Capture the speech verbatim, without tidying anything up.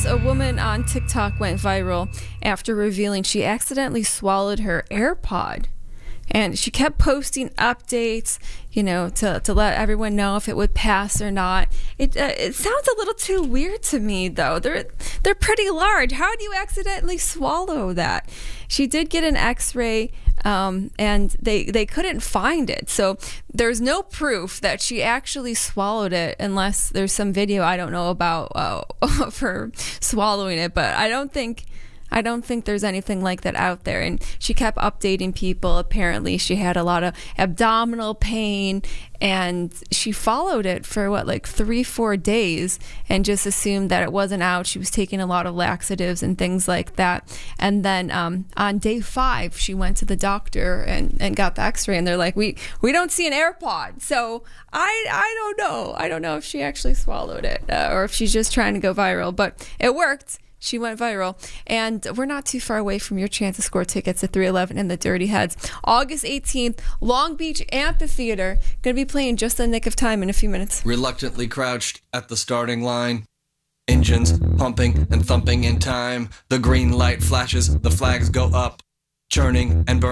Yes, a woman on TikTok went viral after revealing she accidentally swallowed her AirPod. And she kept posting updates, you know, to, to let everyone know if it would pass or not. It uh, it sounds a little too weird to me, though. They're they're pretty large. How do you accidentally swallow that? She did get an X-ray, um, and they they couldn't find it. So there's no proof that she actually swallowed it, unless there's some video I don't know about uh, of her swallowing it. But I don't think. I don't think there's anything like that out there. And she kept updating people. Apparently she had a lot of abdominal pain, and she followed it for what, like three, four days and just assumed that it wasn't out. She was taking a lot of laxatives and things like that. And then um, on day five, she went to the doctor and, and got the x-ray, and they're like, we, we don't see an AirPod. So I, I don't know. I don't know if she actually swallowed it uh, or if she's just trying to go viral, but it worked. She went viral, and we're not too far away from your chance to score tickets at three eleven and the Dirty Heads. August eighteenth, Long Beach Amphitheater. Going to be playing just the nick of time in a few minutes. Reluctantly crouched at the starting line. Engines pumping and thumping in time. The green light flashes, the flags go up. Churning and burning.